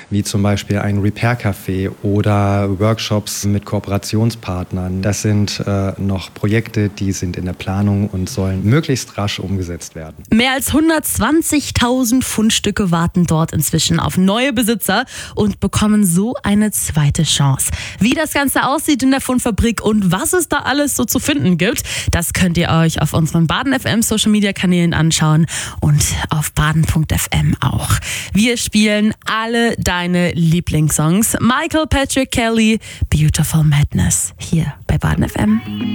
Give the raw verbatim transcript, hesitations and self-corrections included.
wie zum Beispiel ein Repair-Café oder Workshops mit Kooperationspartnern. Das sind äh, noch Projekte, die sind in der Planung und sollen möglichst rasch umgesetzt werden. Mehr als hundertzwanzigtausend Fundstücke warten dort inzwischen auf neue Besitzer und bekommen so eine zweite Chance. Wie das Ganze aussieht in der Fundfabrik und was es da alles so zu finden gibt, das könnt ihr euch auf unseren Baden F M Social Media Kanälen anschauen und auf baden punkt f m auch. Wir spielen alle deine Lieblingssongs. Michael Patrick Kelly, Beautiful Madness, hier bei Baden F M.